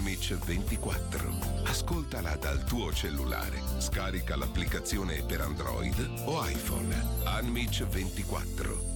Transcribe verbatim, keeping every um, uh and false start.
Unmich ventiquattro. Ascoltala dal tuo cellulare. Scarica l'applicazione per Android o iPhone. Unmich ventiquattro.